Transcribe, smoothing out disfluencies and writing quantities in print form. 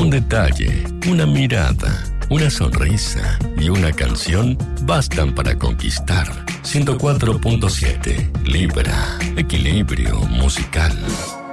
Un detalle, una mirada, una sonrisa y una canción bastan para conquistar. 104.7 Libra, equilibrio musical.